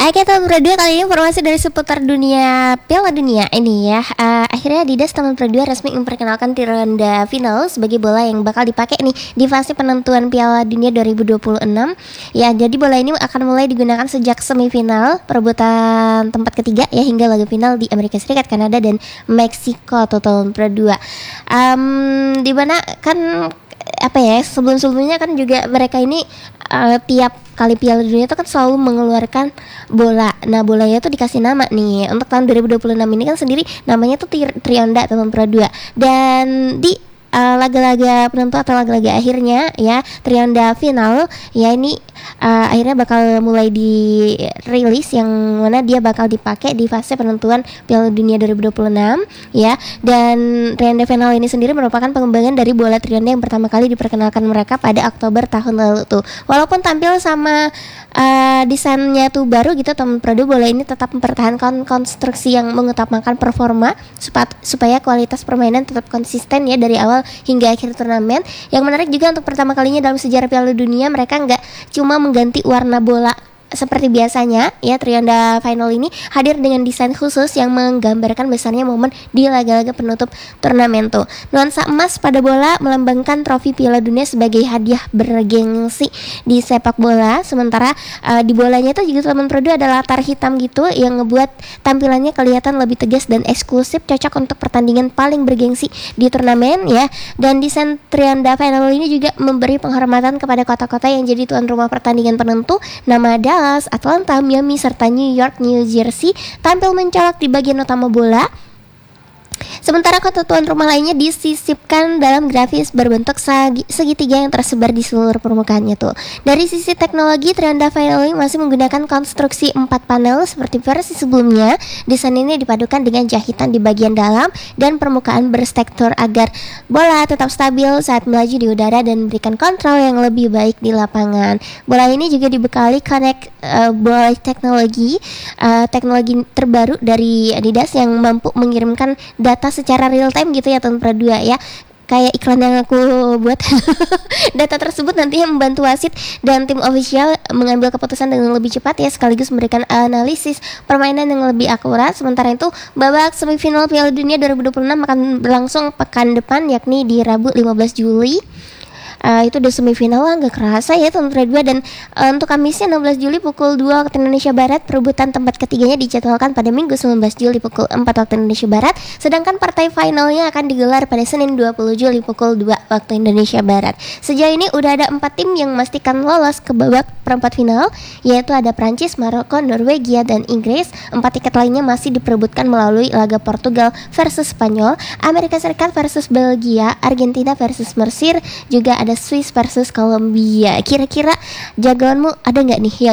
Oke, tahun kedua kali ini informasi dari seputar dunia Piala Dunia ini ya. Akhirnya Adidas tahun kedua resmi memperkenalkan Tiranda Final sebagai bola yang bakal dipakai nih di fase penentuan Piala Dunia 2026. Ya, jadi bola ini akan mulai digunakan sejak semifinal perebutan tempat ketiga ya hingga laga final di Amerika Serikat, Kanada dan Meksiko tahun kedua. Di mana kan sebelum-sebelumnya kan juga mereka ini tiap kali Piala Dunia itu kan selalu mengeluarkan bola. Nah, bolanya tuh dikasih nama nih. Untuk tahun 2026 ini kan sendiri namanya tuh Trianda tahun kedua. Dan di laga-laga penentu atau laga-laga akhirnya ya, Trianda Final ya ini akhirnya bakal mulai dirilis yang mana dia bakal dipakai di fase penentuan Piala Dunia 2026 ya. Dan Trianda Final ini sendiri merupakan pengembangan dari bola Trianda yang pertama kali diperkenalkan mereka pada Oktober tahun lalu tuh. Walaupun tampil sama desainnya tuh baru gitu, tahun kedua bola ini tetap mempertahankan konstruksi yang mengutamakan performa supaya kualitas permainan tetap konsisten ya dari awal hingga akhir turnamen. Yang menarik juga untuk pertama kalinya dalam sejarah Piala Dunia mereka nggak cuma mengganti warna bola seperti biasanya ya. Trianda Final ini hadir dengan desain khusus yang menggambarkan besarnya momen di laga-laga penutup turnamen tuh. Nuansa emas pada bola melambangkan trofi Piala Dunia sebagai hadiah bergengsi di sepak bola. Sementara di bolanya itu juga teman produk ada latar hitam gitu yang ngebuat tampilannya kelihatan lebih tegas dan eksklusif, cocok untuk pertandingan paling bergengsi di turnamen ya. Dan desain Trianda Final ini juga memberi penghormatan kepada kota-kota yang jadi tuan rumah pertandingan penentu. Nama Dallas, Atlanta, Miami, serta New York, New Jersey tampil mencolok di bagian utama bola. Sementara kota tuan rumah lainnya disisipkan dalam grafis berbentuk segitiga yang tersebar di seluruh permukaannya tuh. Dari sisi teknologi, Trianda Final masih menggunakan konstruksi 4 panel seperti versi sebelumnya. Desain ini dipadukan dengan jahitan di bagian dalam dan permukaan bertekstur agar bola tetap stabil saat melaju di udara dan memberikan kontrol yang lebih baik di lapangan. Bola ini juga dibekali bola teknologi terbaru dari Adidas yang mampu mengirimkan data secara real time gitu ya tahun kedua ya, kayak iklan yang aku buat. Data tersebut nantinya membantu wasit dan tim ofisial mengambil keputusan dengan lebih cepat ya, sekaligus memberikan analisis permainan yang lebih akurat. Sementara itu babak semifinal Piala Dunia 2026 akan berlangsung pekan depan, yakni di Rabu 15 Juli. Itu udah semifinal lah, gak kerasa ya tahun kedua. Dan untuk Kamisnya 16 Juli pukul 2 waktu Indonesia Barat, perebutan tempat ketiganya dijadwalkan pada Minggu 19 Juli pukul 4 waktu Indonesia Barat. Sedangkan partai finalnya akan digelar pada Senin 20 Juli pukul 2 waktu Indonesia Barat. Sejauh ini udah ada 4 tim yang memastikan lolos ke babak perempat final, yaitu ada Prancis, Maroko, Norwegia, dan Inggris. 4 tiket lainnya masih diperebutkan melalui laga Portugal versus Spanyol, Amerika Serikat versus Belgia, Argentina versus Mesir, juga ada Swiss versus Kolombia. Kira-kira jagoanmu ada nggak nih yang